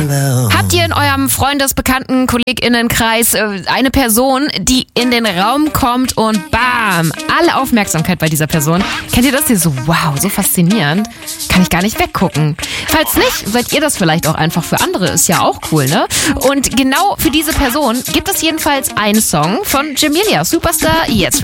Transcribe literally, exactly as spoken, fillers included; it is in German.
Habt ihr in eurem Freundes-, Bekannten-, KollegInnenkreis äh, eine Person, die in den Raum kommt und bam, alle Aufmerksamkeit bei dieser Person? Kennt ihr das? Ihr so, wow, so faszinierend. Kann ich gar nicht weggucken. Falls nicht, seid ihr das vielleicht auch einfach für andere. Ist ja auch cool, ne? Und genau für diese Person gibt es jedenfalls einen Song von Jamelia, Superstar, jetzt.